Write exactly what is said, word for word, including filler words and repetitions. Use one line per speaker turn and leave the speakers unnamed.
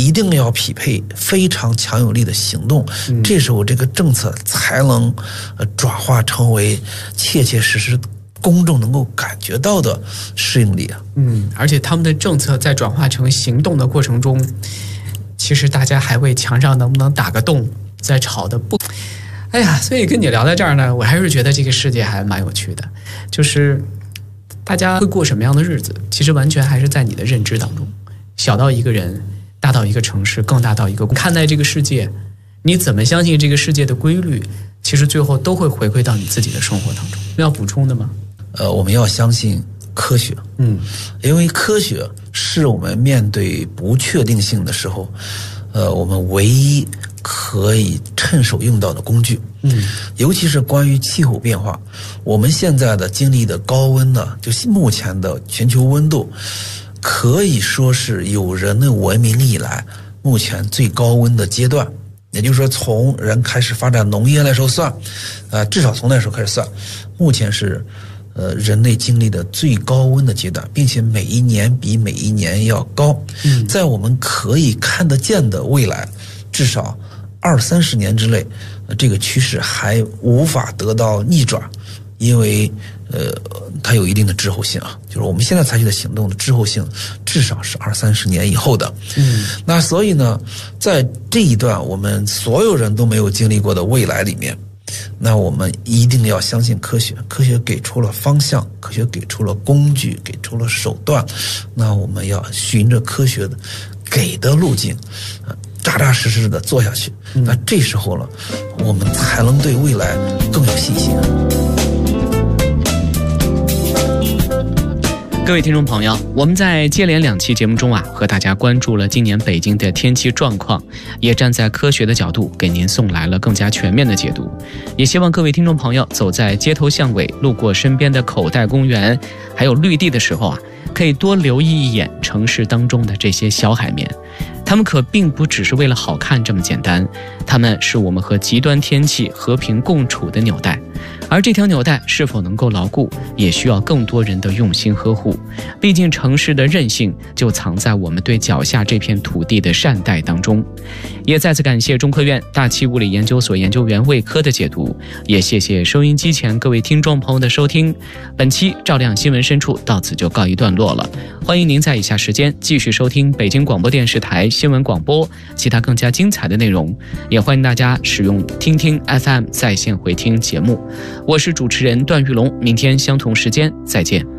一定要匹配非常强有力的行动，
嗯、
这时候这个政策才能呃转化成为切切实实公众能够感觉到的适应力啊。
嗯，而且他们的政策在转化成行动的过程中，其实大家还为墙上能不能打个洞在吵的不。哎呀，所以跟你聊到这儿呢，我还是觉得这个世界还蛮有趣的，就是大家会过什么样的日子，其实完全还是在你的认知当中。小到一个人，大到一个城市，更大到一个看待这个世界，你怎么相信这个世界的规律，其实最后都会回归到你自己的生活当中。要补充的吗？
呃，我们要相信科学，
嗯，
因为科学是我们面对不确定性的时候，呃，我们唯一可以趁手用到的工具。
嗯，
尤其是关于气候变化，我们现在的经历的高温呢，就是目前的全球温度，可以说是有人类文明以来目前最高温的阶段。也就是说，从人开始发展农业那时候算，呃，至少从那时候开始算，目前是呃人类经历的最高温的阶段，并且每一年比每一年要高。
嗯，
在我们可以看得见的未来，至少二三十年之内，呃，这个趋势还无法得到逆转，因为呃它有一定的滞后性啊，就是我们现在采取的行动的滞后性至少是二三十年以后的。
嗯，
那所以呢，在这一段我们所有人都没有经历过的未来里面，那我们一定要相信科学，科学给出了方向，科学给出了工具，给出了手段，那我们要循着科学的给的路径，呃扎扎实实的做下去。那这时候了，我们才能对未来更有信心。
各位听众朋友，我们在接连两期节目中啊，和大家关注了今年北京的天气状况，也站在科学的角度给您送来了更加全面的解读。也希望各位听众朋友走在街头巷尾，路过身边的口袋公园还有绿地的时候啊，可以多留意一眼城市当中的这些小海绵，它们可并不只是为了好看这么简单，它们是我们和极端天气和平共处的纽带。而这条纽带是否能够牢固，也需要更多人的用心呵护。毕竟城市的韧性就藏在我们对脚下这片土地的善待当中。也再次感谢中科院大气物理研究所研究员魏科的解读，也谢谢收音机前各位听众朋友的收听。本期照亮新闻深处到此就告一段落了，欢迎您在以下时间继续收听北京广播电视台新闻广播其他更加精彩的内容，也欢迎大家使用听听 F M 在线回听节目。我是主持人段玉龙，明天相同时间再见。